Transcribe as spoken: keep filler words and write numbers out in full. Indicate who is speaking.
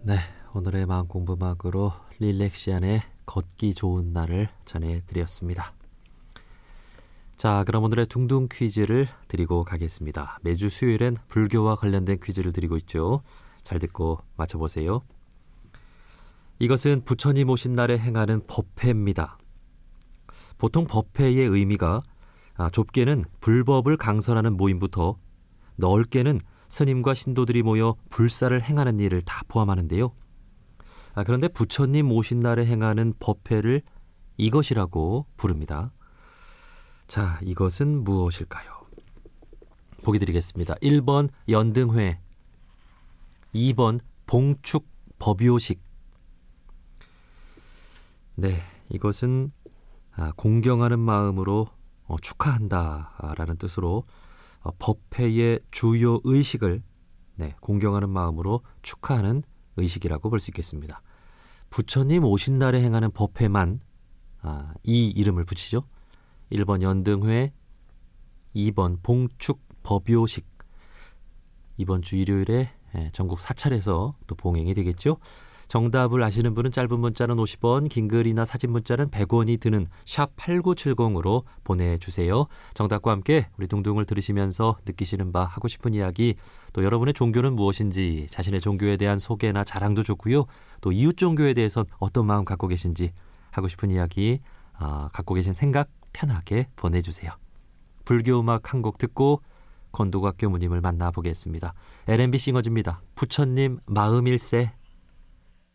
Speaker 1: 네, 오늘의 마음 공부 음악으로 릴렉시안의 걷기 좋은 날을 전해드렸습니다. 자, 그럼 오늘의 둥둥 퀴즈를 드리고 가겠습니다. 매주 수요일엔 불교와 관련된 퀴즈를 드리고 있죠. 잘 듣고 맞춰보세요. 이것은 부처님 오신 날에 행하는 법회입니다. 보통 법회의 의미가 아, 좁게는 불법을 강선하는 모임부터 넓게는 스님과 신도들이 모여 불사를 행하는 일을 다 포함하는데요. 아, 그런데 부처님 오신 날에 행하는 법회를 이것이라고 부릅니다. 자, 이것은 무엇일까요? 보기 드리겠습니다. 일 번 연등회, 이 번 봉축 법요식. 네, 이것은 아, 공경하는 마음으로 어, 축하한다라는 뜻으로 어, 법회의 주요 의식을 네, 공경하는 마음으로 축하하는 의식이라고 볼 수 있겠습니다. 부처님 오신 날에 행하는 법회만 아, 이 이름을 붙이죠. 일 번 연등회, 이 번 봉축 법요식. 이번 주 일요일에 전국 사찰에서 또 봉행이 되겠죠. 정답을 아시는 분은 짧은 문자는 오십 원, 긴 글이나 사진 문자는 백 원이 드는 샵 팔구칠공으로 보내주세요. 정답과 함께 우리 둥둥을 들으시면서 느끼시는 바, 하고 싶은 이야기, 또 여러분의 종교는 무엇인지, 자신의 종교에 대한 소개나 자랑도 좋고요. 또 이웃 종교에 대해서 어떤 마음 갖고 계신지, 하고 싶은 이야기, 어, 갖고 계신 생각 편하게 보내주세요. 불교 음악 한 곡 듣고 건도각 교무님을 만나보겠습니다. 엘엠비 싱어즈입니다. 부처님 마음일세.